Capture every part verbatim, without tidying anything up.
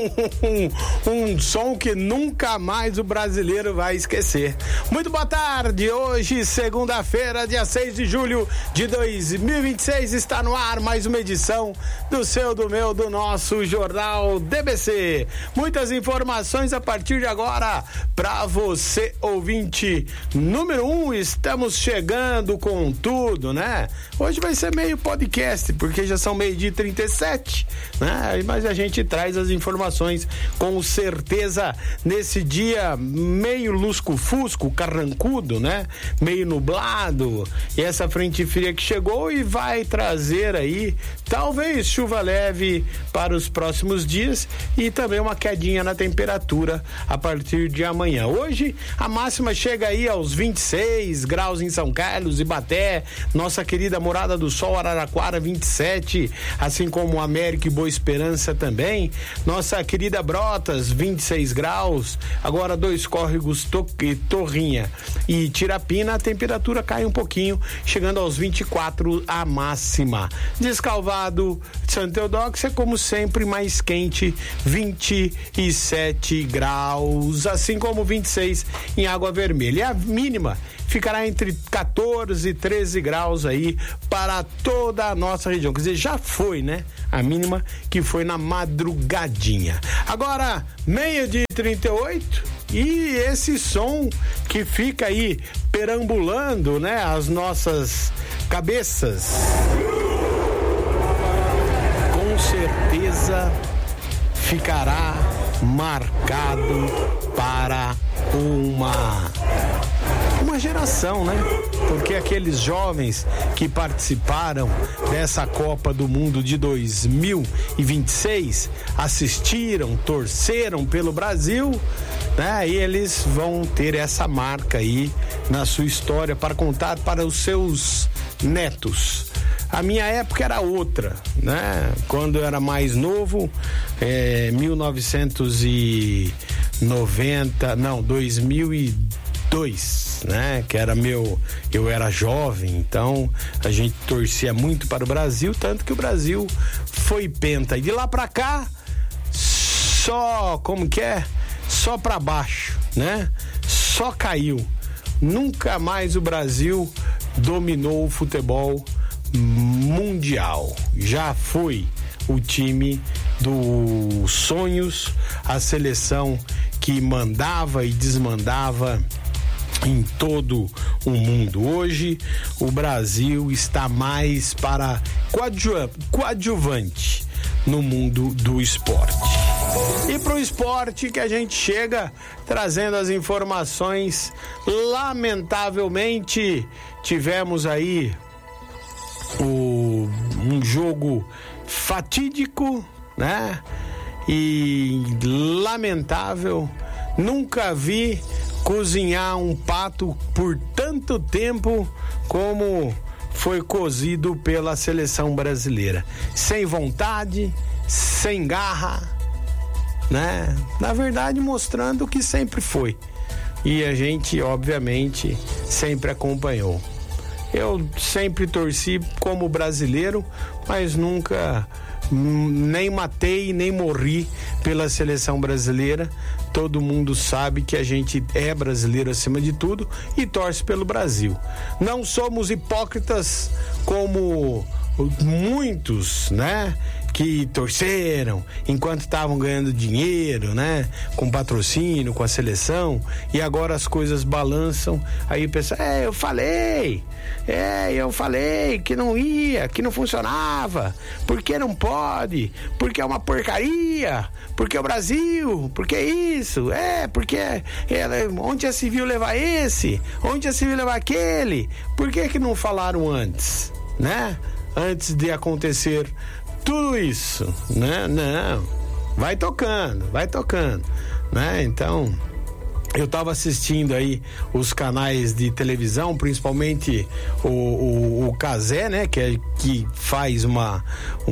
um, um som que nunca mais o brasileiro vai esquecer. Muito boa tarde, hoje segunda-feira, dia seis de julho de dois mil e vinte e seis, está no ar mais uma edição do seu, do meu, do nosso Jornal D B C. Muitas informações a partir de agora para você, ouvinte número um. Estamos chegando com tudo, né? Hoje vai ser meio podcast, porque já são meio-dia e trinta e sete, né? Mas a gente traz as informações com certeza nesse dia meio lusco-fusco, carrancudo, né? Meio nublado, e essa frente fria que chegou e vai trazer aí talvez chuva leve para os próximos dias e também uma quedinha na temperatura a partir de amanhã. Hoje a máxima chega aí aos vinte e seis graus em São Carlos, Ibaté, nossa querida Morada do Sol, Araraquara, vinte e sete, assim como América e Boa Esperança também, nossa querida Brotas, vinte e seis graus, agora Dois Córregos, Torrinha e Tirapina, a temperatura cai um pouquinho, chegando aos vinte e quatro a máxima. Descalvado, Santa Eudóxia, como sempre, mais quente, vinte e sete graus, assim como vinte e seis em Água Vermelha. E a mínima ficará entre quatorze e treze graus aí para toda a nossa região. Quer dizer, já foi, né? A mínima que foi na madrugadinha. Agora, meio-dia e trinta e oito, e esse som que fica aí perambulando, né? As nossas cabeças. Com certeza ficará marcado para uma uma geração, né? Porque aqueles jovens que participaram dessa Copa do Mundo de dois mil e vinte e seis, assistiram, torceram pelo Brasil, né? E eles vão ter essa marca aí na sua história para contar para os seus netos. A minha época era outra, né? Quando eu era mais novo, é, mil novecentos e noventa, não, dois mil e dois, né? Que era meu, eu era jovem, então a gente torcia muito para o Brasil, tanto que o Brasil foi penta. E de lá pra cá, só, como que é? Só pra baixo, né? Só caiu. Nunca mais o Brasil dominou o futebol mundial. Já foi o time dos sonhos, a seleção que mandava e desmandava em todo o mundo. Hoje o Brasil está mais para coadju- coadjuvante no mundo do esporte. E para o esporte que a gente chega trazendo as informações, lamentavelmente tivemos aí o, um jogo fatídico, né? E lamentável. Nunca vi cozinhar um pato por tanto tempo como foi cozido pela seleção brasileira. Sem vontade, sem garra, né? Na verdade, mostrando o que sempre foi. E a gente, obviamente, sempre acompanhou. Eu sempre torci como brasileiro, mas nunca nem matei, nem morri pela seleção brasileira. Todo mundo sabe que a gente é brasileiro acima de tudo e torce pelo Brasil. Não somos hipócritas como muitos, né? Que torceram enquanto estavam ganhando dinheiro, né? Com patrocínio, com a seleção, e agora as coisas balançam, aí pensa, é, eu falei, é, eu falei que não ia, que não funcionava, porque não pode, porque é uma porcaria, porque é o Brasil, porque é isso, é, porque é, é, onde já se viu levar esse, onde já se viu levar aquele, por que que não falaram antes, né? Antes de acontecer tudo isso, né? Não, vai tocando, vai tocando, né? Então, eu estava assistindo aí os canais de televisão, principalmente o, o, o Cazé, né? Que, é, que faz uma,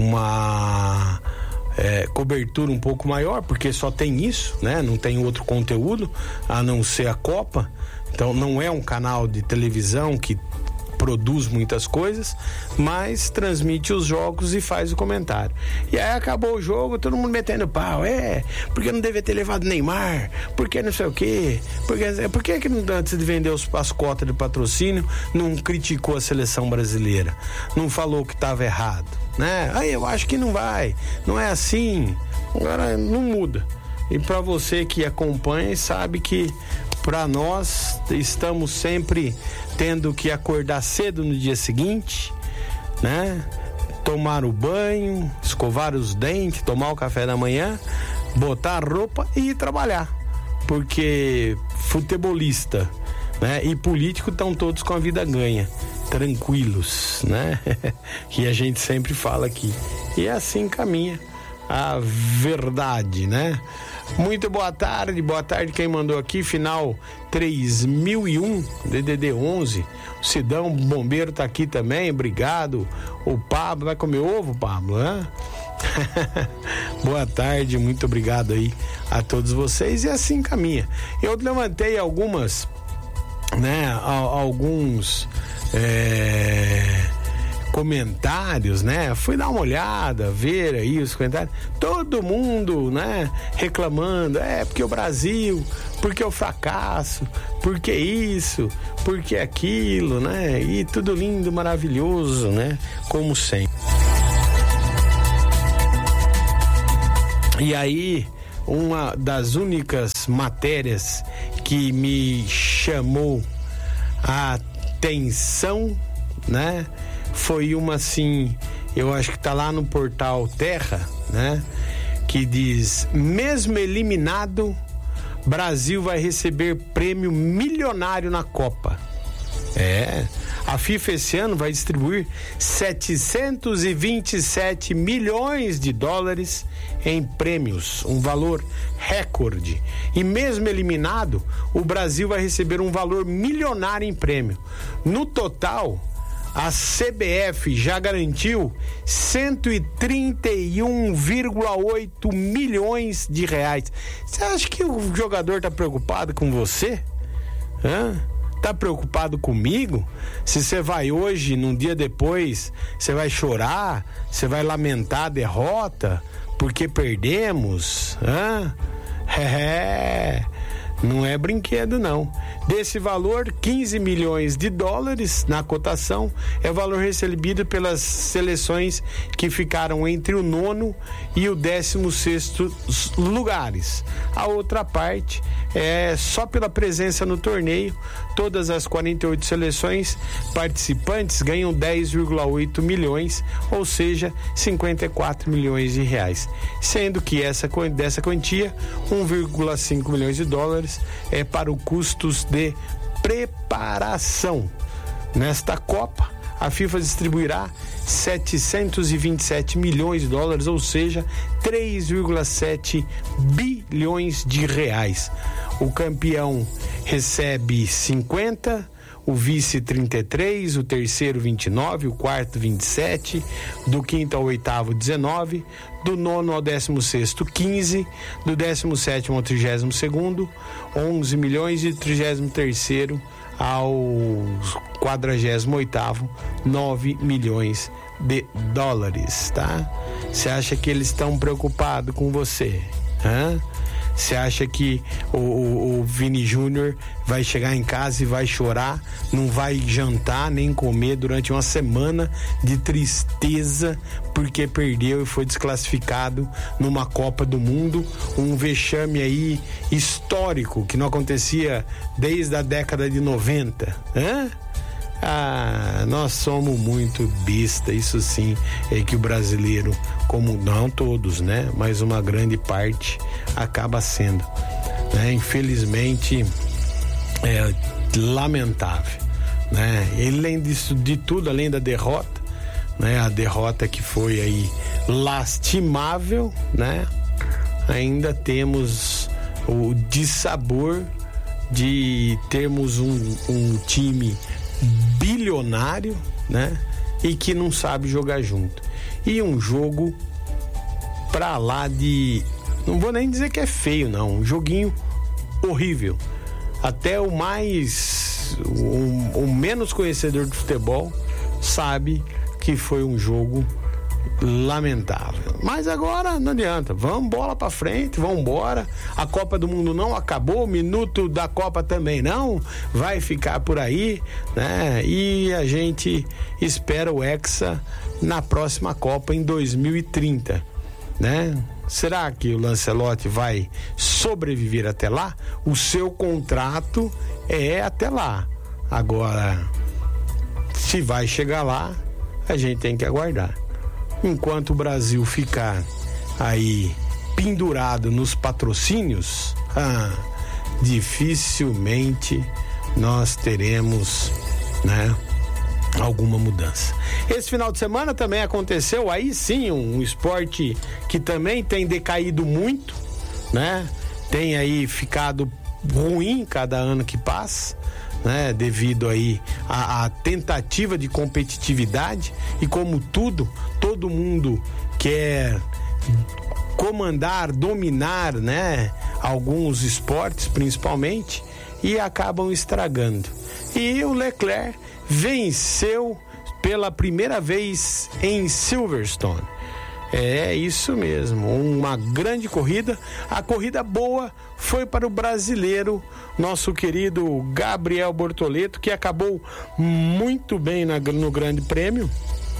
uma é, cobertura um pouco maior, porque só tem isso, né? Não tem outro conteúdo, a não ser a Copa. Então, não é um canal de televisão que produz muitas coisas, mas transmite os jogos e faz o comentário. E aí acabou o jogo, todo mundo metendo pau. É, porque não devia ter levado Neymar, porque não sei o quê, porque, por que que antes de vender os, as cotas de patrocínio não criticou a seleção brasileira, não falou que estava errado, né? Aí eu acho que não vai, não é assim. Agora não muda. E para você que acompanha, sabe que para nós estamos sempre tendo que acordar cedo no dia seguinte, né? Tomar o banho, escovar os dentes, tomar o café da manhã, botar a roupa e ir trabalhar. Porque futebolista, né, e político estão todos com a vida ganha, tranquilos, né? Que a gente sempre fala aqui. E assim caminha a verdade, né? Muito boa tarde, boa tarde quem mandou aqui, final três mil e um, D D D onze, o Sidão Bombeiro tá aqui também, obrigado. O Pablo, vai comer ovo, Pablo, né? Boa tarde, muito obrigado aí a todos vocês, e assim caminha. Eu levantei algumas, né, alguns é... comentários, né? Fui dar uma olhada, ver aí os comentários. Todo mundo, né? Reclamando, é porque o Brasil, porque o fracasso, porque isso, porque aquilo, né? E tudo lindo, maravilhoso, né? Como sempre. E aí, uma das únicas matérias que me chamou a atenção, né? Foi uma assim, eu acho que tá lá no portal Terra, né? Que diz: mesmo eliminado, Brasil vai receber prêmio milionário na Copa. É, a FIFA esse ano vai distribuir setecentos e vinte e sete milhões de dólares em prêmios, um valor recorde. E mesmo eliminado, o Brasil vai receber um valor milionário em prêmio. No total, a C B F já garantiu cento e trinta e um vírgula oito milhões de reais. Você acha que o jogador tá preocupado com você? Hã? Tá preocupado comigo? Se você vai hoje, num dia depois, você vai chorar, você vai lamentar a derrota porque perdemos? Hã? É, não é brinquedo não. Desse valor, quinze milhões de dólares na cotação é o valor recebido pelas seleções que ficaram entre o nono e o décimo sexto lugares. A outra parte é só pela presença no torneio. Todas as quarenta e oito seleções participantes ganham dez vírgula oito milhões, ou seja, cinquenta e quatro milhões de reais. Sendo que essa, dessa quantia, um vírgula cinco milhões de dólares é para os custos de preparação. Nesta Copa, a FIFA distribuirá setecentos e vinte e sete milhões de dólares, ou seja, três vírgula sete bilhões de reais. O campeão recebe cinquenta, o vice trinta e três, o terceiro vinte e nove, o quarto vinte e sete, do quinto ao oitavo dezenove, do nono ao décimo sexto quinze, do décimo sétimo ao trigésimo segundo onze milhões, e do trigésimo terceiro ao quadragésimo oitavo nove milhões de dólares, tá? Você acha que eles estão preocupados com você? Hã? Você acha que o, o, o Vini Júnior vai chegar em casa e vai chorar, não vai jantar nem comer durante uma semana de tristeza porque perdeu e foi desclassificado numa Copa do Mundo, um vexame aí histórico que não acontecia desde a década de noventa, hã? Ah, nós somos muito besta, isso sim, é que o brasileiro, como não todos, né, mas uma grande parte acaba sendo, né, infelizmente é lamentável, né, além disso, de tudo, além da derrota, né, a derrota que foi aí lastimável, né, ainda temos o dissabor de termos um, um time bilionário, né? E que não sabe jogar junto. E um jogo pra lá de... não vou nem dizer que é feio, não. Um joguinho horrível. Até o mais o, o menos conhecedor de futebol sabe que foi um jogo lamentável. Mas agora não adianta, vamos bola pra frente, vamos embora. A Copa do Mundo não acabou, o minuto da Copa também não, vai ficar por aí, né? E a gente espera o Hexa na próxima Copa em dois mil e trinta, né? Será que o Lancelotti vai sobreviver até lá? O seu contrato é até lá. Agora, se vai chegar lá, a gente tem que aguardar. Enquanto o Brasil ficar aí pendurado nos patrocínios, ah, dificilmente nós teremos, né, alguma mudança. Esse final de semana também aconteceu aí sim um, um esporte que também tem decaído muito, né? Tem aí ficado ruim cada ano que passa, né? Devido aí à, à tentativa de competitividade, e como tudo, todo mundo quer comandar, dominar, né? Alguns esportes principalmente, e acabam estragando. E o Leclerc venceu pela primeira vez em Silverstone. É isso mesmo, uma grande corrida. A corrida boa foi para o brasileiro, nosso querido Gabriel Bortoleto, que acabou muito bem na, no Grande Prêmio,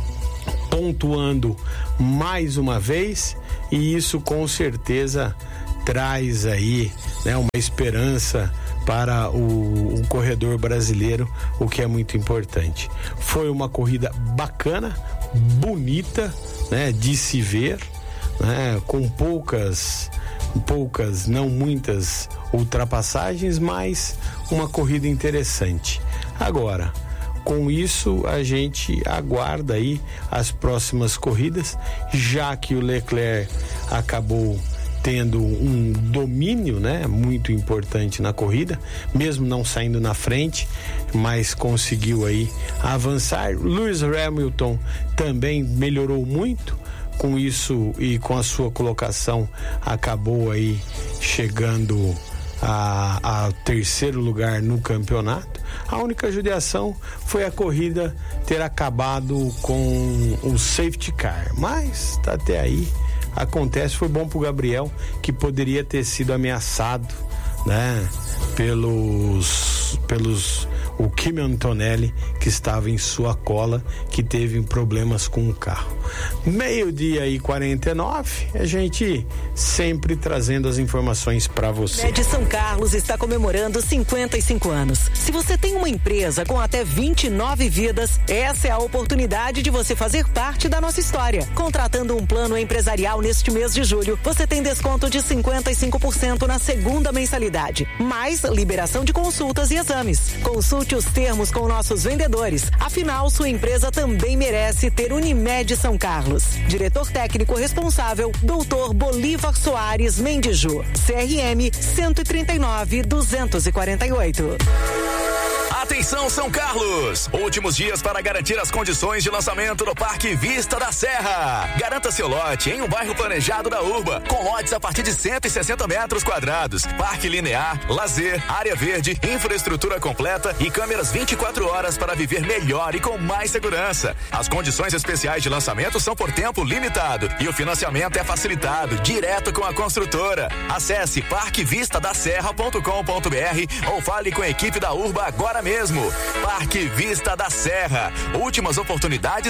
pontuando mais uma vez, e isso com certeza traz aí, né, uma esperança para o, o corredor brasileiro, o que é muito importante. Foi uma corrida bacana, bonita, né, de se ver, né, com poucas, poucas, não muitas ultrapassagens, mas uma corrida interessante. Agora, com isso a gente aguarda aí as próximas corridas, já que o Leclerc acabou tendo um domínio, né, muito importante na corrida, mesmo não saindo na frente, mas conseguiu aí avançar. Lewis Hamilton também melhorou muito com isso, e com a sua colocação acabou aí chegando a, a terceiro lugar no campeonato. A única judiação foi a corrida ter acabado com o safety car, mas tá até aí. Acontece, foi bom pro Gabriel, que poderia ter sido ameaçado, né, pelos pelos o Kimi Antonelli, que estava em sua cola, que teve problemas com o carro. Meio-dia e quarenta e nove, a gente sempre trazendo as informações para você. Unimed São Carlos está comemorando cinquenta e cinco anos. Se você tem uma empresa com até vinte e nove vidas, essa é a oportunidade de você fazer parte da nossa história. Contratando um plano empresarial neste mês de julho, você tem desconto de cinquenta e cinco por cento na segunda mensalidade, mais liberação de consultas e exames. Consulte os termos com nossos vendedores. Afinal, sua empresa também merece ter Unimed São Carlos. Diretor técnico responsável, doutor Bolívar Soares Mendiju. C R M cento e trinta e nove, duzentos e quarenta e oito. Atenção São Carlos! Últimos dias para garantir as condições de lançamento do Parque Vista da Serra. Garanta seu lote em um bairro planejado da Urba, com lotes a partir de cento e sessenta metros quadrados. Parque linear, lazer, área verde, infraestrutura completa e câmeras vinte e quatro horas para viver melhor e com mais segurança. As condições especiais de lançamento são por tempo limitado e o financiamento é facilitado direto com a construtora. Acesse parque vista da serra ponto com ponto br ou fale com a equipe da Urba agora mesmo. Parque Vista da Serra. Últimas oportunidades